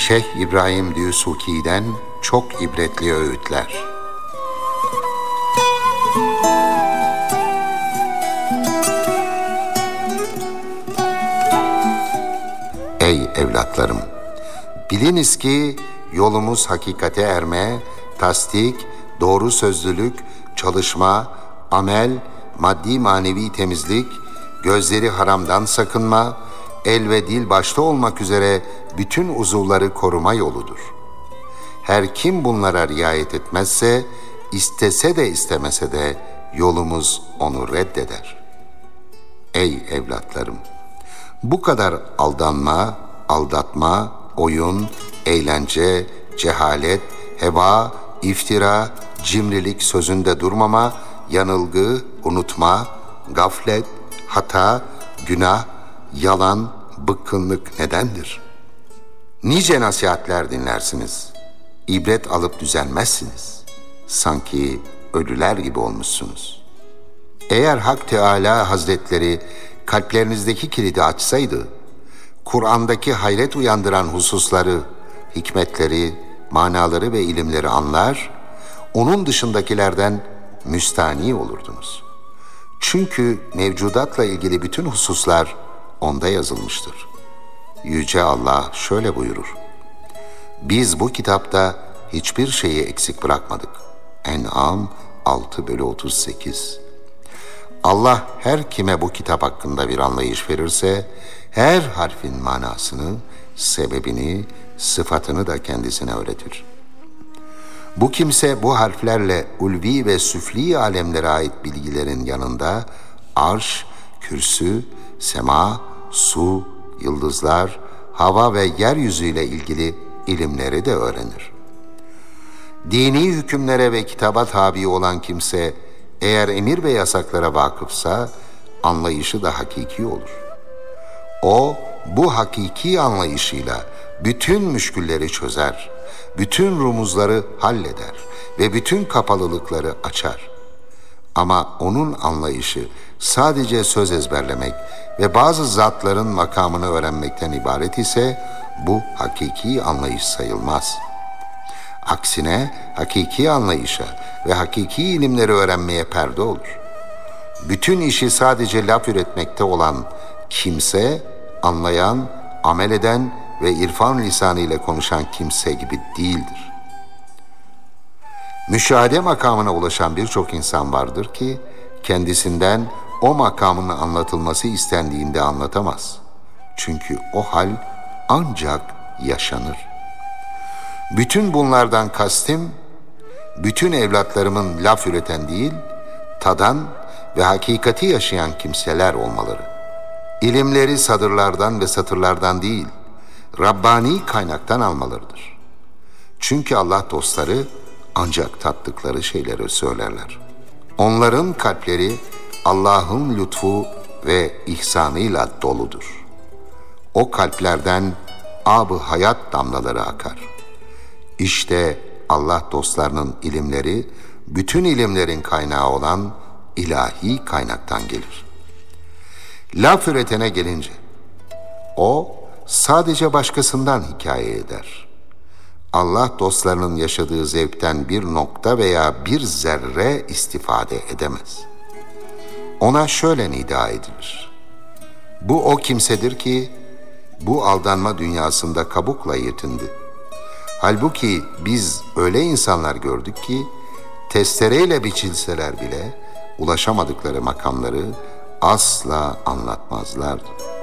Şeyh İbrahim Dûsûkî'den çok ibretli öğütler. Ey evlatlarım! Biliniz ki yolumuz hakikate erme, tasdik, doğru sözlülük, çalışma, amel, maddi manevi temizlik, gözleri haramdan sakınma, el ve dil başta olmak üzere bütün uzuvları koruma yoludur. Her kim bunlara riayet etmezse, istese de istemese de yolumuz onu reddeder. Ey evlatlarım! Bu kadar aldanma, aldatma, oyun, eğlence, cehalet, heva, iftira, cimrilik sözünde durmama, yanılgı, unutma, gaflet, hata, günah, yalan, bıkkınlık nedendir? Nice nasihatler dinlersiniz, ibret alıp düzelmezsiniz. Sanki ölüler gibi olmuşsunuz. Eğer Hak Teâlâ Hazretleri kalplerinizdeki kilidi açsaydı, Kur'an'daki hayret uyandıran hususları, hikmetleri, manaları ve ilimleri anlar, onun dışındakilerden müstani olurdunuz. Çünkü mevcudatla ilgili bütün hususlar onda yazılmıştır. Yüce Allah şöyle buyurur: Biz bu kitapta hiçbir şeyi eksik bırakmadık. En'am 6/38. Allah her kime bu kitap hakkında bir anlayış verirse, her harfin manasını, sebebini, sıfatını da kendisine öğretir. Bu kimse bu harflerle ulvi ve süfli alemlere ait bilgilerin yanında arş, kürsü, sema, su, yıldızlar, hava ve yeryüzüyle ilgili ilimleri de öğrenir. Dini hükümlere ve kitaba tabi olan kimse eğer emir ve yasaklara vakıfsa anlayışı da hakiki olur. O bu hakiki anlayışıyla bütün müşkülleri çözer, bütün rumuzları halleder ve bütün kapalılıkları açar. Ama onun anlayışı sadece söz ezberlemek ve bazı zatların makamını öğrenmekten ibaret ise bu hakiki anlayış sayılmaz. Aksine hakiki anlayışa ve hakiki ilimleri öğrenmeye perde olur. Bütün işi sadece laf üretmekte olan kimse, anlayan, amel eden ve irfan lisanı ile konuşan kimse gibi değildir. Müşahede makamına ulaşan birçok insan vardır ki, kendisinden o makamın anlatılması istendiğinde anlatamaz. Çünkü o hal ancak yaşanır. Bütün bunlardan kastım, bütün evlatlarımın laf üreten değil, tadan ve hakikati yaşayan kimseler olmaları. İlimleri sadırlardan ve satırlardan değil, Rabbani kaynaktan almalarıdır. Çünkü Allah dostları ancak tattıkları şeyleri söylerler. Onların kalpleri Allah'ın lütfu ve ihsanıyla doludur. O kalplerden ab-ı hayat damlaları akar. İşte Allah dostlarının ilimleri, bütün ilimlerin kaynağı olan ilahi kaynaktan gelir. Laf üretene gelince, o sadece başkasından hikaye eder. Allah dostlarının yaşadığı zevkten bir nokta veya bir zerre istifade edemez. Ona şöyle nida edilir: Bu o kimsedir ki bu aldanma dünyasında kabukla yetindi. Halbuki biz öyle insanlar gördük ki testereyle biçilseler bile ulaşamadıkları makamları asla anlatmazlardı.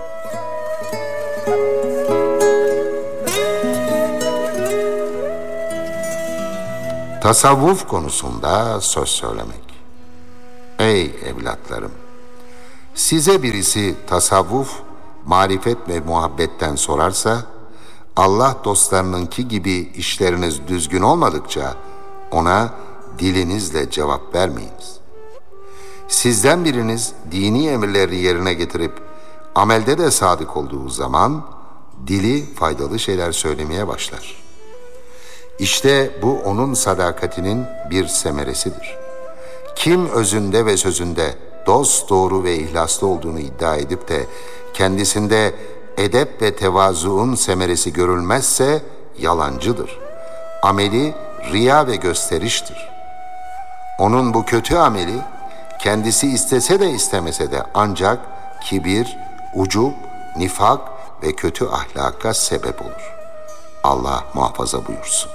Tasavvuf konusunda söz söylemek. Ey evlatlarım! Size birisi tasavvuf, marifet ve muhabbetten sorarsa, Allah dostlarınınki gibi işleriniz düzgün olmadıkça ona dilinizle cevap vermeyiniz. Sizden biriniz dini emirleri yerine getirip amelde de sadık olduğu zaman dili faydalı şeyler söylemeye başlar. İşte bu onun sadakatinin bir semeresidir. Kim özünde ve sözünde dosdoğru ve ihlaslı olduğunu iddia edip de kendisinde edep ve tevazuun semeresi görülmezse yalancıdır. Ameli riya ve gösteriştir. Onun bu kötü ameli kendisi istese de istemese de ancak kibir, ucub, nifak ve kötü ahlaka sebep olur. Allah muhafaza buyursun.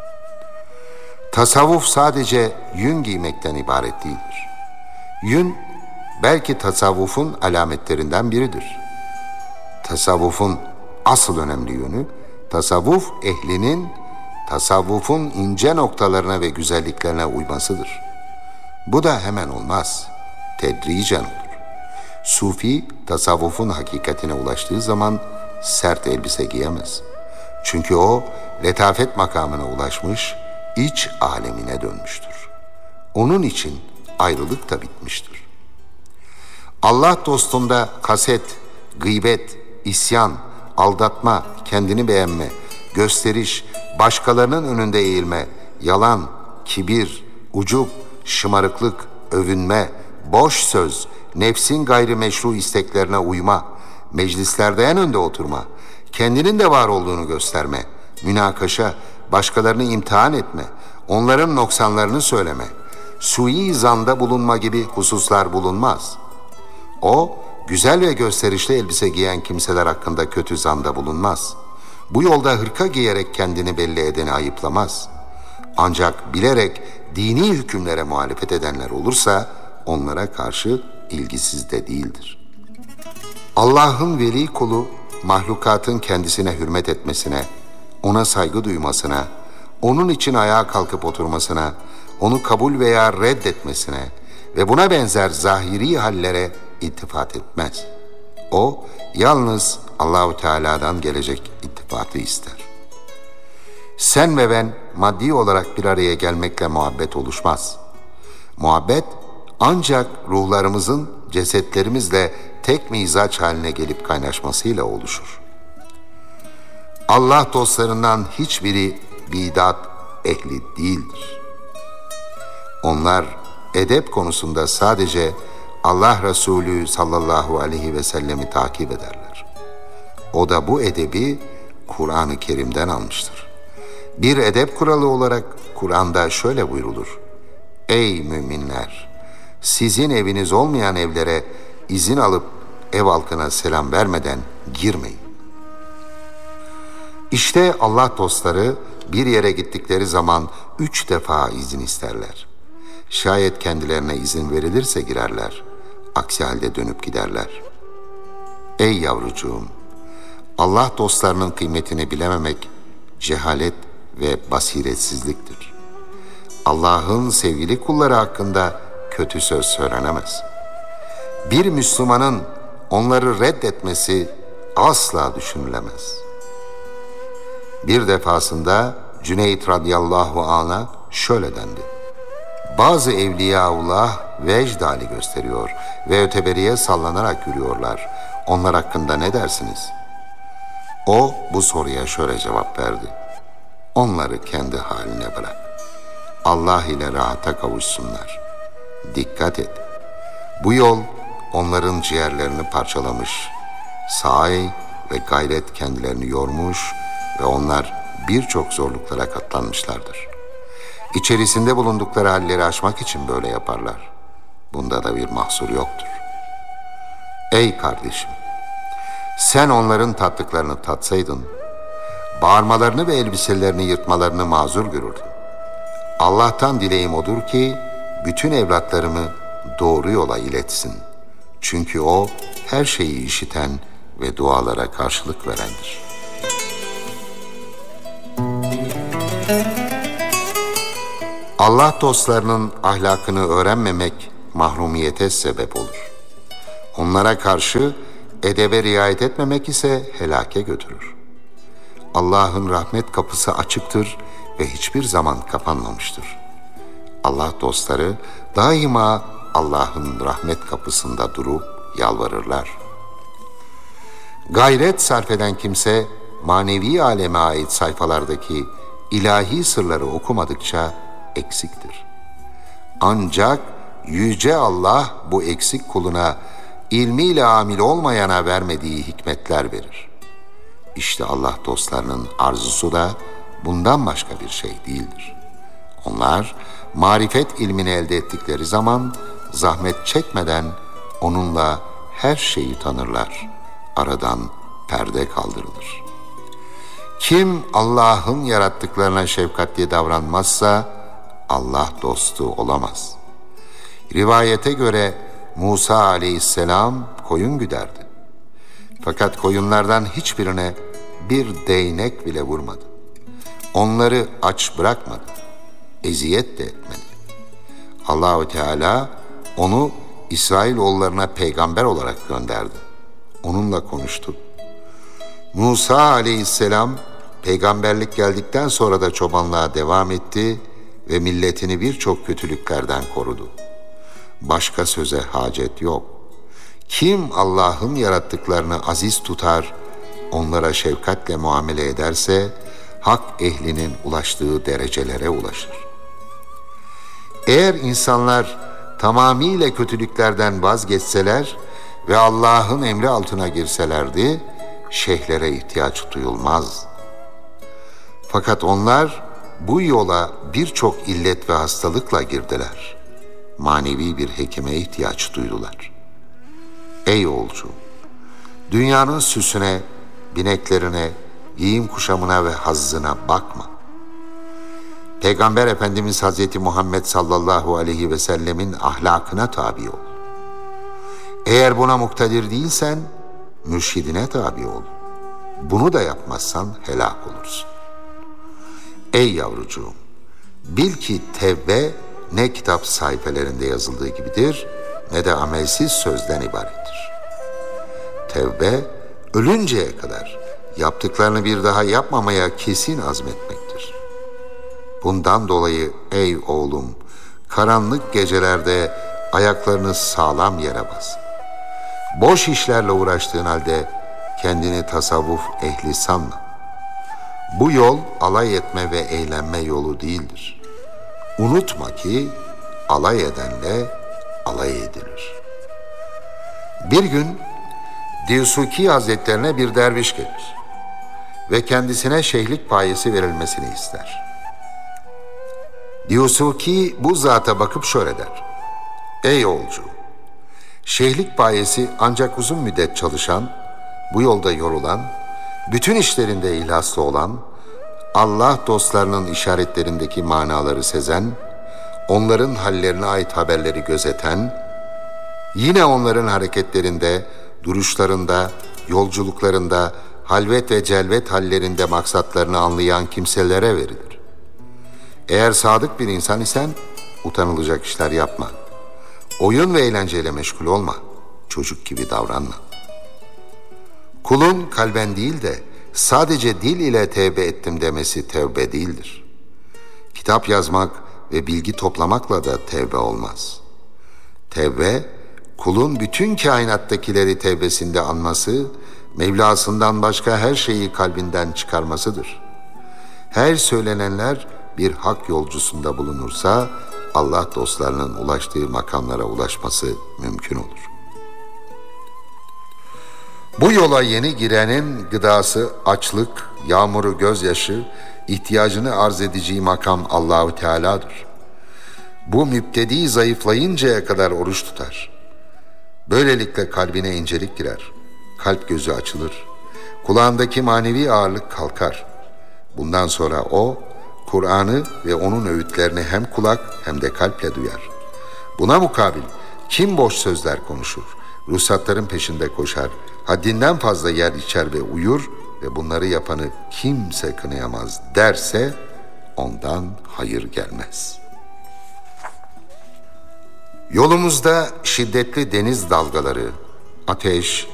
Tasavvuf sadece yün giymekten ibaret değildir. Yün belki tasavvufun alametlerinden biridir. Tasavvufun asıl önemli yönü, tasavvuf ehlinin tasavvufun ince noktalarına ve güzelliklerine uymasıdır. Bu da hemen olmaz, tedricen olur. Sufi, tasavvufun hakikatine ulaştığı zaman sert elbise giyemez. Çünkü o, letafet makamına ulaşmış, iç alemine dönmüştür. Onun için ayrılık da bitmiştir. Allah dostunda kaset, gıybet, isyan, aldatma, kendini beğenme, gösteriş, başkalarının önünde eğilme, yalan, kibir, ucub, şımarıklık, övünme, boş söz, nefsin gayrimeşru isteklerine uyma, meclislerde en önde oturma, kendinin de var olduğunu gösterme, münakaşa, başkalarını imtihan etme, onların noksanlarını söyleme, sui zanda bulunma gibi hususlar bulunmaz. O, güzel ve gösterişli elbise giyen kimseler hakkında kötü zanda bulunmaz. Bu yolda hırka giyerek kendini belli edeni ayıplamaz. Ancak bilerek dini hükümlere muhalefet edenler olursa onlara karşı ilgisiz de değildir. Allah'ın veli kulu mahlukatın kendisine hürmet etmesine, ona saygı duymasına, onun için ayağa kalkıp oturmasına, onu kabul veya reddetmesine ve buna benzer zahiri hallere iltifat etmez. O yalnız Allahu Teala'dan gelecek iltifatı ister. Sen ve ben maddi olarak bir araya gelmekle muhabbet oluşmaz. Muhabbet ancak ruhlarımızın cesetlerimizle tek mizaç haline gelip kaynaşmasıyla oluşur. Allah dostlarından hiçbiri bidat ehli değildir. Onlar edep konusunda sadece Allah Resulü sallallahu aleyhi ve sellemi takip ederler. O da bu edebi Kur'an-ı Kerim'den almıştır. Bir edep kuralı olarak Kur'an'da şöyle buyrulur: Ey müminler! Sizin eviniz olmayan evlere izin alıp ev halkına selam vermeden girmeyin. İşte Allah dostları bir yere gittikleri zaman 3 defa izin isterler. Şayet kendilerine izin verilirse girerler. Aksi halde dönüp giderler. Ey yavrucuğum! Allah dostlarının kıymetini bilememek cehalet ve basiretsizliktir. Allah'ın sevgili kulları hakkında kötü söz söylenemez. Bir Müslümanın onları reddetmesi asla düşünülemez. Bir defasında Cüneyt radıyallahu anh'a şöyle dendi: Bazı evliyaullah vecd hali gösteriyor ve öteberiye sallanarak yürüyorlar. Onlar hakkında ne dersiniz? O bu soruya şöyle cevap verdi: Onları kendi haline bırak. Allah ile rahata kavuşsunlar. Dikkat et. Bu yol onların ciğerlerini parçalamış. Sahi ve gayret kendilerini yormuş ve onlar birçok zorluklara katlanmışlardır. İçerisinde bulundukları halleri aşmak için böyle yaparlar. Bunda da bir mahsur yoktur. Ey kardeşim! Sen onların tattıklarını tatsaydın, bağırmalarını ve elbiselerini yırtmalarını mazur görürdün. Allah'tan dileğim odur ki, bütün evlatlarımı doğru yola iletsin. Çünkü O, her şeyi işiten ve dualara karşılık verendir. Allah dostlarının ahlakını öğrenmemek mahrumiyete sebep olur. Onlara karşı edebe riayet etmemek ise helake götürür. Allah'ın rahmet kapısı açıktır ve hiçbir zaman kapanmamıştır. Allah dostları daima Allah'ın rahmet kapısında durup yalvarırlar. Gayret sarf eden kimse manevi aleme ait sayfalardaki ilahi sırları okumadıkça eksiktir. Ancak Yüce Allah bu eksik kuluna ilmiyle amil olmayana vermediği hikmetler verir. İşte Allah dostlarının arzusu da bundan başka bir şey değildir. Onlar marifet ilmini elde ettikleri zaman zahmet çekmeden onunla her şeyi tanırlar. Aradan perde kaldırılır. Kim Allah'ın yarattıklarına şefkatli davranmazsa Allah dostu olamaz. Rivayete göre Musa aleyhisselam koyun güderdi. Fakat koyunlardan hiçbirine bir değnek bile vurmadı. Onları aç bırakmadı. Eziyet de etmedi. Allahu Teala onu İsrailoğullarına peygamber olarak gönderdi. Onunla konuştu. Musa aleyhisselam peygamberlik geldikten sonra da çobanlığa devam etti ve milletini birçok kötülüklerden korudu. Başka söze hacet yok. Kim Allah'ın yarattıklarını aziz tutar, onlara şefkatle muamele ederse, hak ehlinin ulaştığı derecelere ulaşır. Eğer insanlar tamamıyla kötülüklerden vazgeçseler ve Allah'ın emri altına girselerdi, şeyhlere ihtiyaç duyulmaz. Fakat onlar bu yola birçok illet ve hastalıkla girdiler. Manevi bir hekime ihtiyaç duydular. Ey yolcu! Dünyanın süsüne, bineklerine, giyim kuşamına ve hazzına bakma. Peygamber Efendimiz Hazreti Muhammed sallallahu aleyhi ve sellemin ahlakına tabi ol. Eğer buna muktedir değilsen, mürşidine tabi ol. Bunu da yapmazsan helak olursun. Ey yavrucuğum! Bil ki tevbe ne kitap sayfelerinde yazıldığı gibidir, ne de amelsiz sözden ibarettir. Tevbe, ölünceye kadar yaptıklarını bir daha yapmamaya kesin azmetmektir. Bundan dolayı ey oğlum, karanlık gecelerde ayaklarını sağlam yere bas. Boş işlerle uğraştığın halde kendini tasavvuf ehli sanma. Bu yol alay etme ve eğlenme yolu değildir. Unutma ki alay edenle alay edilir. Bir gün Divsuki Hazretlerine bir derviş gelir ve kendisine şeyhlik payesi verilmesini ister. Divsuki bu zata bakıp şöyle der: Ey yolcu! Şeyhlik payesi ancak uzun müddet çalışan, bu yolda yorulan, bütün işlerinde ihlaslı olan, Allah dostlarının işaretlerindeki manaları sezen, onların hallerine ait haberleri gözeten, yine onların hareketlerinde, duruşlarında, yolculuklarında, halvet ve celvet hallerinde maksatlarını anlayan kimselere verilir. Eğer sadık bir insan isen utanılacak işler yapma. Oyun ve eğlenceyle meşgul olma. Çocuk gibi davranma. Kulun kalben değil de sadece dil ile tevbe ettim demesi tevbe değildir. Kitap yazmak ve bilgi toplamakla da tevbe olmaz. Tevbe, kulun bütün kainattakileri tevbesinde anması, Mevlasından başka her şeyi kalbinden çıkarmasıdır. Her söylenenler bir hak yolcusunda bulunursa, Allah dostlarının ulaştığı makamlara ulaşması mümkün olur. Bu yola yeni girenin gıdası açlık, yağmuru gözyaşı, ihtiyacını arz edeceği makam Allahu Teala'dır. Bu müptedi zayıflayıncaya kadar oruç tutar. Böylelikle kalbine incelik girer. Kalp gözü açılır. Kulağındaki manevi ağırlık kalkar. Bundan sonra o, Kur'an'ı ve onun öğütlerini hem kulak hem de kalple duyar. Buna mukabil kim boş sözler konuşur, ruhsatların peşinde koşar, haddinden fazla yer içer ve uyur ve bunları yapanı kimse kınayamaz derse ondan hayır gelmez. Yolumuzda şiddetli deniz dalgaları, ateş,